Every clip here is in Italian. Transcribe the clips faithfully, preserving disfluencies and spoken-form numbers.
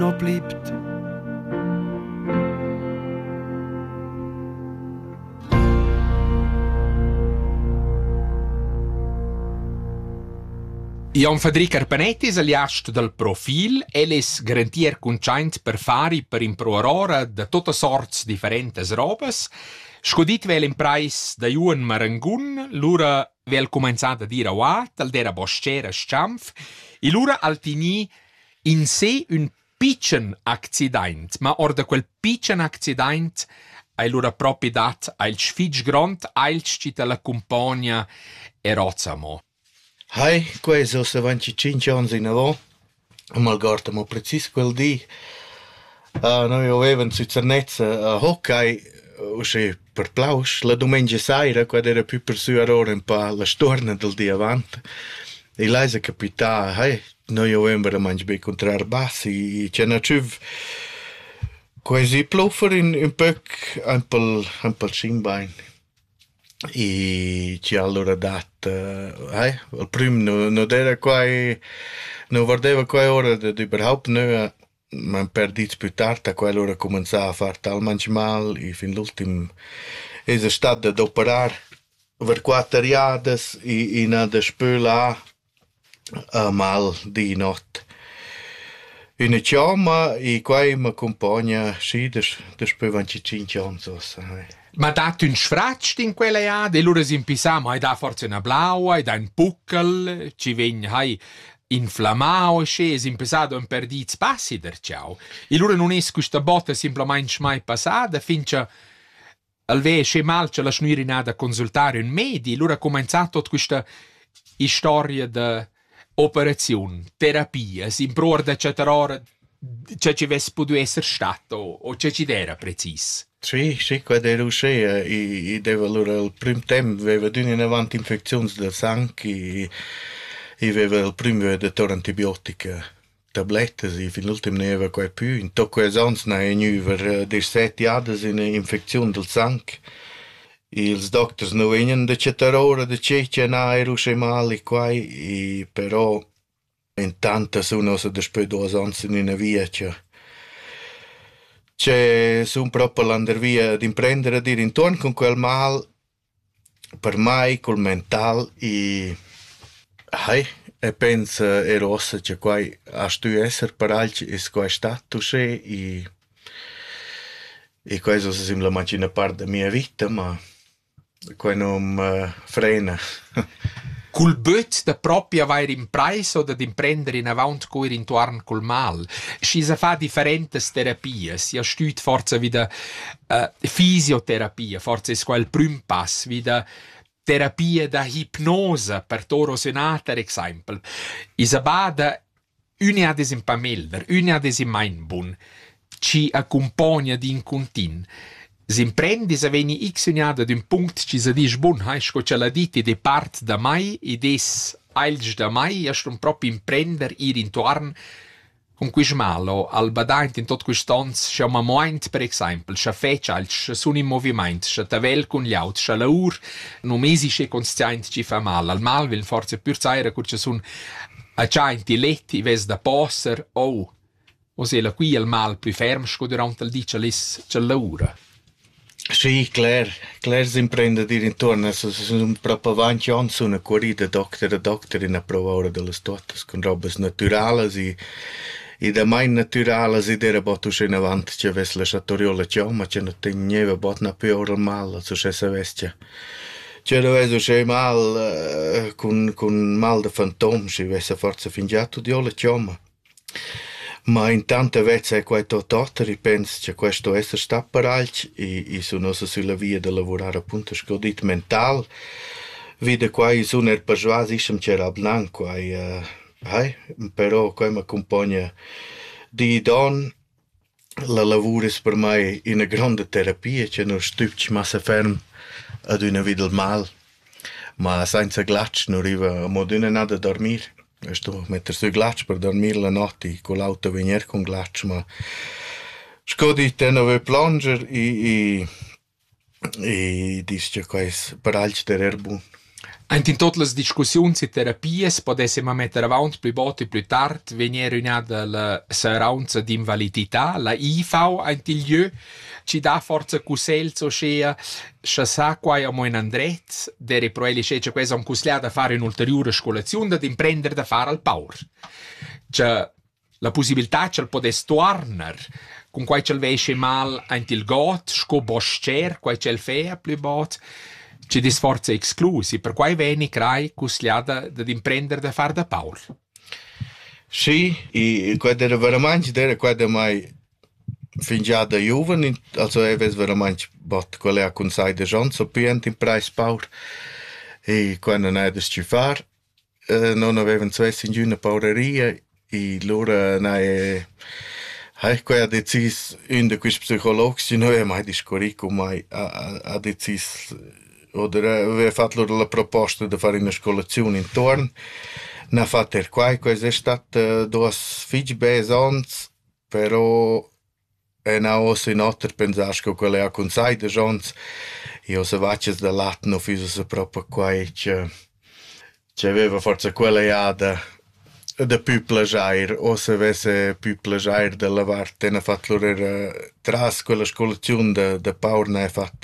noch bleibt. Jon Federic Arpanetti è liast del profil, el es garantier cunchaint per fari per improarora da tutte sorts differentes robes. Scudit vel in prais da Juan Marangun, l'ura vel comenzato a dire a Watt, al dera boscera sciamf, e l'ura al tini in sé un piccen accident, ma or da quel piccen accident ai l'ura propi dat al sfig grond, al scita la compagna e rozzamo. Hai, questo se venticinque anni in avò, malgrado mo precis quel di, uh, noi avevamo su Cernezza a uh, hockey, usce per plaus, la domenica sera, quando era più per su errore un po' la storna del dia avanti, e lei si capita, hai, noi avevamo veramente ben contrar bassi, e c'è una ciuv, quasi plofer in un po' un po' un po' scimbein. E ci allora dat uh, eh, al prim no, no era quai no guardava quai ora de, de überhaupt no man perdits più tard a quell'ora cominciava a far talmente mal e fin l'ultim es stat ad operar ver quattro riades e, e na de spöla a mal di not una chiama e quai m'accompagna sì des des poi venticinque anni so eh. Ma dat un sfratst in quella iad, e lura si impisamo, hai da forse una blaua, hai da un puckel, ci vegn, hai inflammao e sce, si impisato un perdits passi der ciao. E lura non es questa botta simplemente mai passata, finché al ve sce mal ce la snuirina da consultare un medi, lura ha cominciato tutta questa storia di operazione, terapia, si impror da cetera c'è ci ves potuto essere stato, o c'è ci era precis. Sì, sì, quando ero uscita, e, e deva allora il primo tempo, aveva d'una in avanti infezioni del sangue, e, e aveva il primo datore antibiotica, tablette, e fin l'ultimo ne aveva quai più. In tocco quei anni ne è per diciassette anni una infezione del sangue, e i doctori non vengono da cetera ora, da c'è che non ero uscita male, quai, e però intanto sono se dopo due anni in una via, cioè, c'è sono proprio l'andar via ad imprendere a dire intorno con quel mal per mai col mental e hai e penso e rossa c'è qua a stu essere per altri e qua stato c'è e e questo è semplicemente una parte della mia vita ma qua non mi frena. Cul böt da propria vair in prais o da imprendere in avant coir intorno col mal. Si sa fa differentes terapie, si ha stüt forza wieder uh, fisioterapia, forza es quel prim pass, wieder terapia da ipnose per toro senater exempel. Isa bada une ad esim pa melder, une ad esim mein bun, ci accompagna din contint. S'imprendi se veni x uniada d'un punct ci se dice bun, hai sco ce la dite de part da mai e des ails da mai est un propi imprender ir intorn con quis malo al badaint in tot quist tons scha ma moint per exempel scha fece als scha sun in moviment scha tavel con gli aut scha laur no mesi sche conscient ci fa mal al mal vil forse pur zaira cur sun a chainti letti ves da posser oh o se la qui al mal più ferm sco durant il dice les ce laura. Sì, Claire, Claire si imprende a dire intorno, se sono proprio avanti anni, sono corrida doctor a doctor in a provare delle storie con robe naturali e, e da mai naturali e dera botu c'è in avanti c'è ves la chatoriola ciò, ma c'è non teneva bot na più ora mal, so c'è se vestia. C'è dove c'è mal uh, con, con mal de fantom, c'è vesse forza fingiato di ola ciò, ma ma intanto vezza è qua tutto ripenso che questo essere sta per altri e, e sono sulla via di lavorare appunto scodit mental vede qua sono er persuasi che c'era blanco qua uh, hai però qua mi accompagna di don la lavoro per me in una grande terapia che non stupci ma se ferm ad una vita mal ma senza glacci non arriva a moduna nada a dormire. Sto mettere sui glacci per dormire la notte con l'auto venire con glacci ma scodi te non vuoi plungere e e e dice che per altri der er buon Ant in tutte le discussioni e terapie potessimo mettere avanti più volte più tardi venire un'ada la seranza di invalidità, la I V A ant il lieu ci dà forza cusel so scea se sa qua a mo in andret dere proeli scece quesa un cusliada a fare un'ulteriore scolazione da imprendere da fare al paur. Cioè la possibilità c'è il podes tornar con quai c'è il vesce mal ant il got, sco boscer, quai c'è il fea più bot, ci dis forza exclusi, per quai veni crai cusliada da imprendere da fare da paur. Sì, e quando era veramente, era quando mai fin già da giovane, also è veramente bot quelle a consai de gens, so più in price paur, e quando non è da scifar, eh, non avevano svessi in giù una paureria, e loro non è... Hai qua ha decis un de quis psicologi non è mai discorico mai ha, ha decis oder aveva fatto loro la proposta di fare una scolazione intorno n'ha fatto er qua questo è stato due figli besons però è una ossa in otter pensare che quelle a consai de gens io se vaches da latno fiso se proprio qua che che aveva forse quelle ha da da più plagiare o se avesse più plagiare da lavar te ne fatto loro tras quella scolazione da, da paur ne ha fatto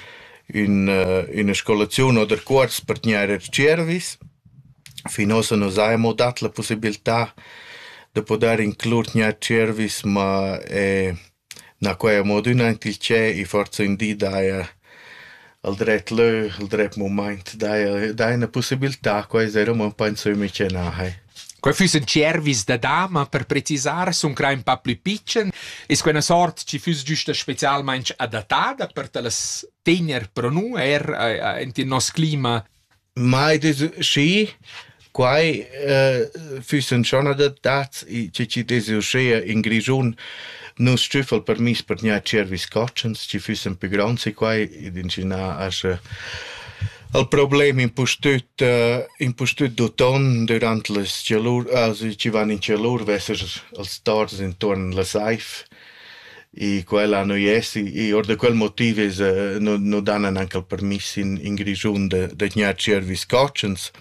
in, uh, in una scolazione o del corso per tenere cervis fino a non abbiamo dato la possibilità di poter includere cervis ma è na quella modo in il c'è e forse in di dai al dret le al dret moment dai dai una possibilità questo era un po' insomma che na Quei füssen cervis da dama, per precisare, sun crai un pa più piccen, es quella sort ci füs giusta specialmente adattata per te las tegner per nu er uh, in il nostro clima. Ma des sì, quai uh, füssen schon adattati, ci ci des uscea in grigiun non stüffel permis per nia cervis cochens, ci füssen più grandi quai ed in cina as il problema impostut uh, impostut d'auton durant les gelur also ci van in gelur vesser als stars intorno la saif e quella no yes e or de quel motivo is uh, no no danno anche il permesso in in grigiun de de gnar cervis cochens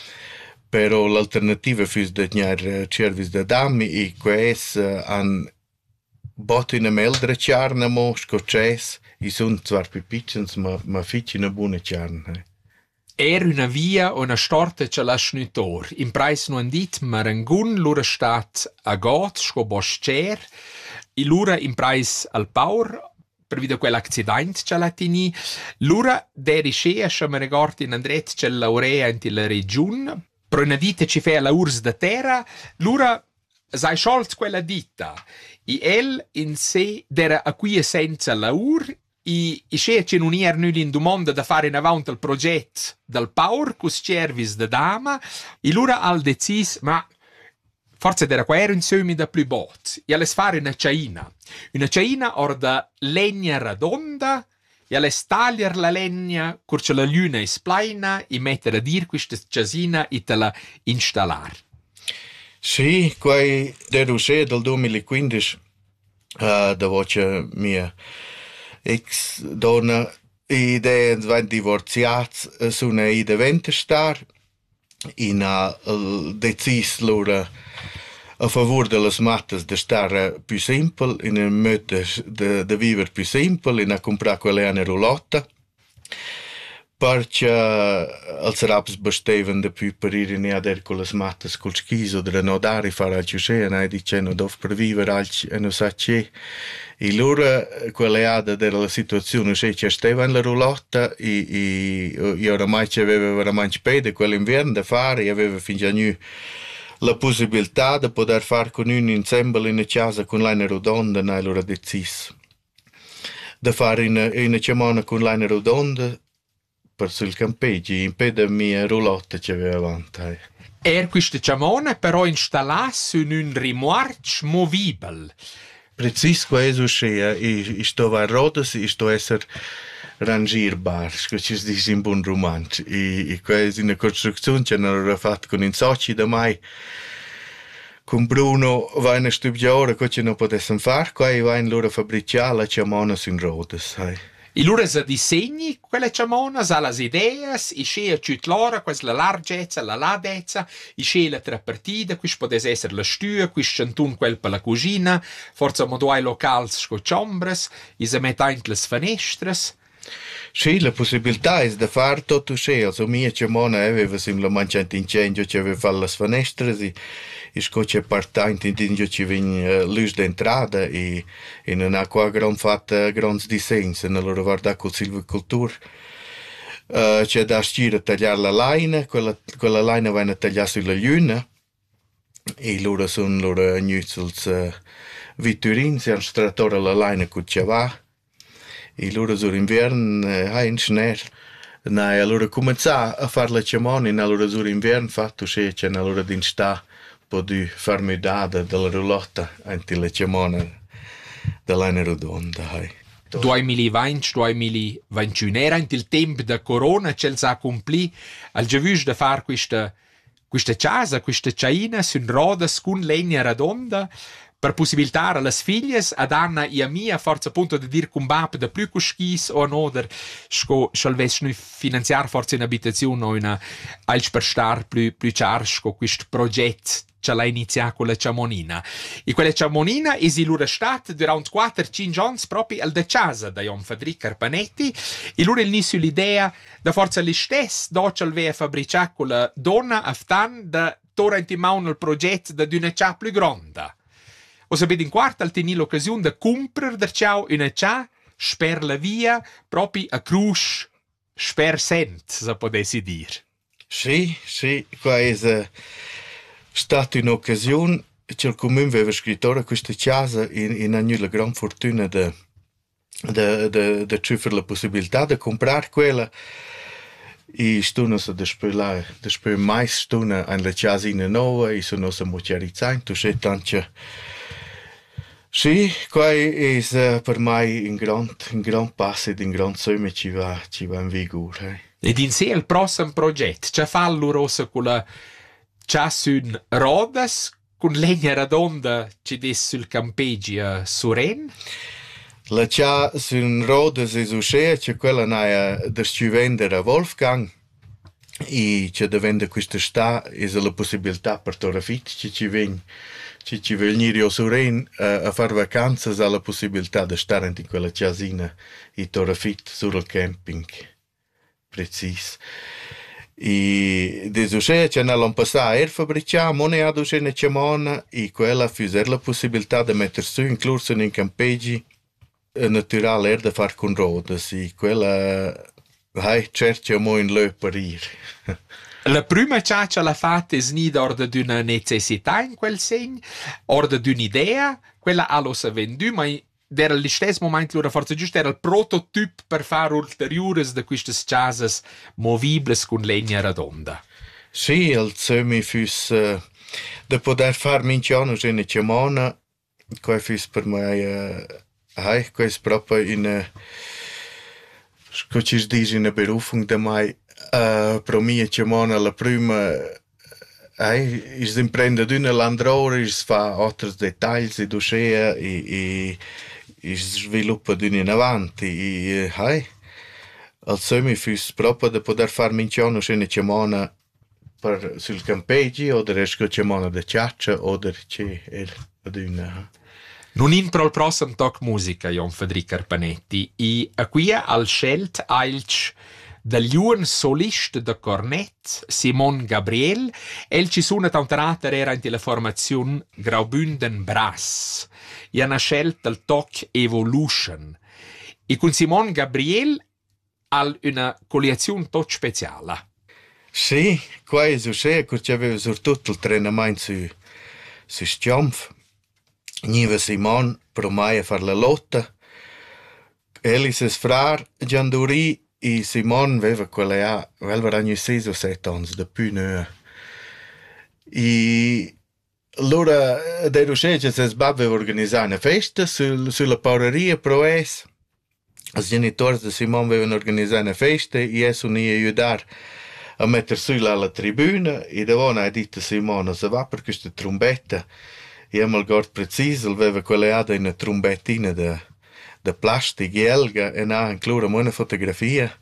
però l'alternativa fus de gnar cervis de dami e quais uh, an bot in meldre charna mo scoces i sun zwar pipichens ma ma fici una buona charna. Era una via o una storta ce l'ha snutor. In preis non dit, ma rangun lura stat a got, sco boscer, e lura in preis al paur, per vide quell'accident ce l'ha tini, lura deri scea, se mi ricordo in andret ce l'aurea in la region, però una dita ci fa la urs da terra, lura sai sciolt quella dita, e el in sé dera a qui senza laur, I, i scea che non era nulla in domanda da fare in avanti il progetto del Paur cus cervis da dama e lura al decis ma forse era qua era un semi da più bot e alle fare una ciaina una ciaina or da legna radonda e alle tagliare la legna curce la luna è splaina e mettere a dir questa ciasina e te la installare. Sì, quai der uscea del duemilaquindici uh, da voce mia ex donna ide van divorziats suna ide ventestar in a decis lura a favor de las matas de star più simple in a möte de de viver più simple in a comprar quelle ane roulotta perché als raps besteven de più per ir in ader con las matas col schiso de no dare fare al ciusena e dicendo dov per vivere al e no sa che e loro quelle ada della situazione se c'è Stevan la roulotta e e io oramai ci aveva veramente spede quell'inverno da fare e aveva fin già nu la possibilità di poter fare con un ensemble in casa con l'ana rodonda e allora decis da fare in una settimana con l'ana rodonda per sul campeggio in peda mia roulotta ci aveva avanti. Er questa ciamona però installasse in un rimorch movibile. Precis questo c'è, e sto a rodas, e sto a essere rangierbar, che ci si dice in buon romanzo. E, e questa è una costruzione che hanno fatto con i soci da mai. Con Bruno va in studiare, che non potessimo fare, qua va in loro fabbricare la ciamona in rodas. E lura sa disegni quelle chamona, sa las ideas, i scea ciut l'ora, quas la largezza, la ladezza, i scea la tre partida, quis podes esser la stüa, quis chantun quel per la cucina, forza moduai locals sco chambres, i se met aint las fenestras. Sì, la possibilità è di fare tutto ciò. Also, mia cemona aveva semplicemente incendio che aveva fatto le finestre e, e scoccia partente incendio che venne uh, luce d'entrata e, e non ha qua gran fatto grandi disegni. Allora guarda con silvicoltura uh, c'è da stare a tagliare la laina, quella, quella laina viene tagliata sulla luna e loro sono loro inizials uh, vitturini, si hanno strattore la laina con c'è va. E loro sur invern hai in schner na allora comincià a fare la cemona in allora sur invern fatto che c'è allora din sta po di farmidada della roulotta anti la cemona dell'ana rodonda hai duemilaventi duemilaventuno era in il tempo da corona c'è sa compli al giavush da far questa questa casa questa chaina sun rodas con legna redonda per possibilitare alle figlie ad Anna e a mia forza appunto di dir cum bap da più cuschis o un oder sco schalves nu finanziar forza in abitazione o una als per star più più charge con questo progetto che l'ha iniziato con la Ciamonina e quella Ciamonina è si lura stat durant quattro cinque anni proprio al de casa da Jon Fadric Carpanetti e lura inizio l'idea da forza li stess doce al vea fabbricato con la donna aftan da torrent in mano il progetto da d'una cia più grande. O sapete in quarta al tenere l'occasione di comprare da ciao una cia sper la via proprio a cruz sper sent, se potessi dire. Sì, sì, qua è uh, stata un'occasione che il comune aveva scritto a questa casa in, in hanno la gran fortuna di de, de, de cifre la possibilità di comprare quella e stuna se despela despe mais stuna an la casina nuova e sono se motorizzare tu sei tanto. Sì, qua è uh, per me un gran, un gran passo ed un gran sogno ci va, ci va in vigore. Eh. Ed in sé il prossimo progetto, c'è fallo rosa con la c'è sun rodas, con legna redonda ci des sul campeggio a Suren? La c'è sun rodas e uscea, c'è quella naia da vendere a Wolfgang e c'è da vendere questa sta e la possibilità per Torafit che ci viene. Ci ci venire a Suren uh, a fare vacanze ha la possibilità di stare in quella casina e Torafit sul camping preciso e desucea c'è una passata er fabbrica monea du c'è cemona e quella fuser la possibilità di mettere su incluso in campeggi naturale er da far con rodas e quella hai cerca mo in le parir. La prima ciaccia l'ha fatta è snida orda d'una necessità in quel segno, orda d'un'idea, quella ha lo sa vendu, ma era allo stesso momento l'ora forza giusta, era il prototipo per fare ulteriori di queste casas movibili con legna redonda. Sì, il semi fus uh, da poter fare minciano in cemona, qua fus per me, uh, hai, qua è proprio in, scoci dici in berufung da mai, Uh, pro mia cemona la prima eh, is imprende d'una landrora is fa altri dettagli e duscea e, e is sviluppa d'una in avanti e hai al semi fus proprio da poter far minciano una cemona per sul campeggi o da resco cemona da ciaccia o da c'è er d'una. Non in pro il prossimo talk musica Jon Fadric Carpanetti e a qui al scelt ailch del giovane solista da cornet Simon Gabriel el ci suona tantrater era in la formazione Graubünden Brass e hanno scelto il talk Evolution e con Simon Gabriel ha una collezione tot speciale. Sì, qua è successo che c'aveva soprattutto il allenamento su, su Stiampf. Niva Simon promai a fare la lotta. Elises frar Gianduri e Simon aveva quella aveva ogni sei o sette anni da più ne. E allora dei rusceggi si sbaveva organizzare una festa sul, sulla paureria proes. I genitori di Simon avevano organizzato una festa e io sono aiutato a mettere su la tribuna e da una ha detto Simone se va per questa trombetta e io mi ricordo preciso aveva quella ada una trombettina da de plastic e elga e na inclura una fotografia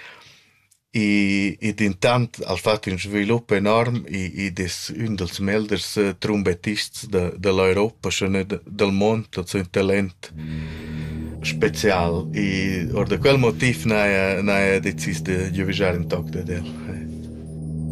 e, ed intant ha fatto un sviluppo enorme e, ed è un dels melders uh, trombettists de, dell'Europa, cioè de, del mondo, also un talent special e or da quel motiv n'ha n'ha deciso di giocare in toc da del.